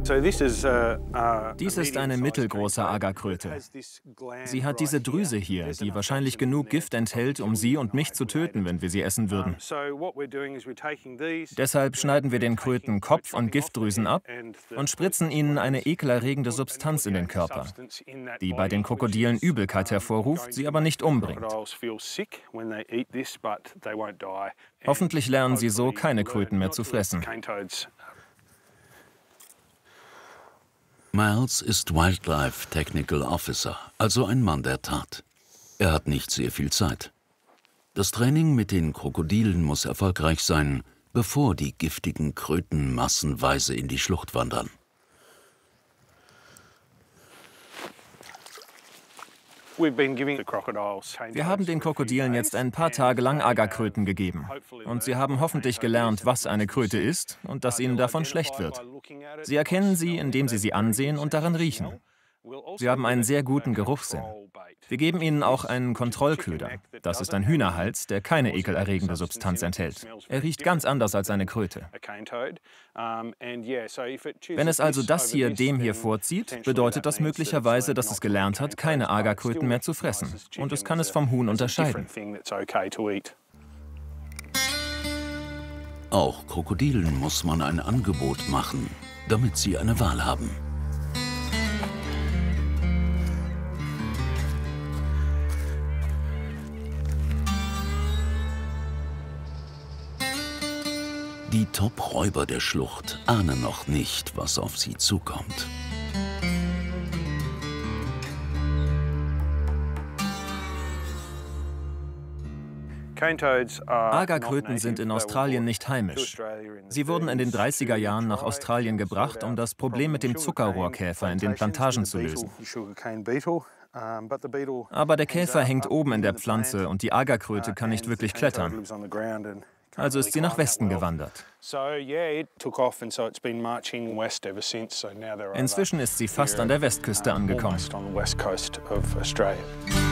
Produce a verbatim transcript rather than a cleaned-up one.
Dies ist eine mittelgroße Agerkröte. Sie hat diese Drüse hier, die wahrscheinlich genug Gift enthält, um Sie und mich zu töten, wenn wir sie essen würden. Deshalb schneiden wir den Kröten Kopf und Giftdrüsen ab und spritzen ihnen eine ekelerregende Substanz in den Körper, die bei den Krokodilen Übelkeit hervorruft, sie aber nicht umbringt. Hoffentlich lernen sie so, keine Kröten mehr zu fressen. Miles ist Wildlife Technical Officer, also ein Mann der Tat. Er hat nicht sehr viel Zeit. Das Training mit den Krokodilen muss erfolgreich sein, bevor die giftigen Kröten massenweise in die Schlucht wandern. Wir haben den Krokodilen jetzt ein paar Tage lang Agerkröten gegeben. Und sie haben hoffentlich gelernt, was eine Kröte ist und dass ihnen davon schlecht wird. Sie erkennen sie, indem sie sie ansehen und daran riechen. Sie haben einen sehr guten Geruchssinn. Wir geben ihnen auch einen Kontrollköder. Das ist ein Hühnerhals, der keine ekelerregende Substanz enthält. Er riecht ganz anders als eine Kröte. Wenn es also das hier dem hier vorzieht, bedeutet das möglicherweise, dass es gelernt hat, keine Agerkröten mehr zu fressen. Und es kann es vom Huhn unterscheiden. Auch Krokodilen muss man ein Angebot machen, damit sie eine Wahl haben. Die Top-Räuber der Schlucht ahnen noch nicht, was auf sie zukommt. Agerkröten sind in Australien nicht heimisch. Sie wurden in den dreißiger Jahren nach Australien gebracht, um das Problem mit dem Zuckerrohrkäfer in den Plantagen zu lösen. Aber der Käfer hängt oben in der Pflanze und die Agerkröte kann nicht wirklich klettern. Also ist sie nach Westen gewandert. Inzwischen ist sie fast an der Westküste angekommen.